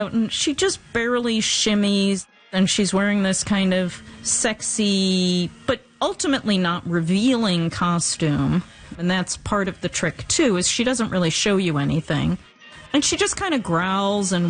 and she just barely shimmies, and she's wearing this kind of sexy, but ultimately not revealing costume. And that's part of the trick, too, is she doesn't really show you anything. And she just kind of growls and